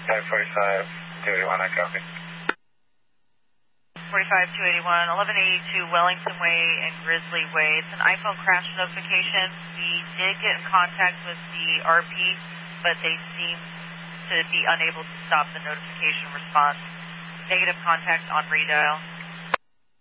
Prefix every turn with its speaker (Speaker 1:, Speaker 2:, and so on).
Speaker 1: 45-281, I copy.
Speaker 2: 45-281, 1182 Wellington Way and Grizzly Way. It's an iPhone crash notification. We did get in contact with the RP, but they seem to be unable to stop the notification response. Negative contact on redial.